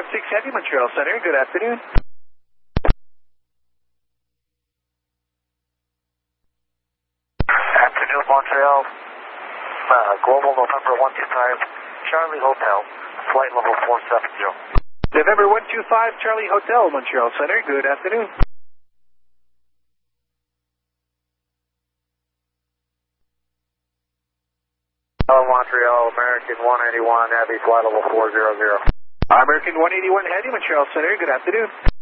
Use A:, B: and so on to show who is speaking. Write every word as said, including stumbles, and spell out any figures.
A: six Heavy, Montreal Center. Good afternoon.
B: Afternoon, Montreal. Uh, Global November one two five, Charlie Hotel, flight level four seven zero.
A: November one two five, Charlie Hotel, Montreal Center. Good afternoon.
B: Hello, Montreal, American one eighty-one, Heavy, flight level four zero zero.
A: American one eighty-one Heavy, Montreal Center. Good afternoon.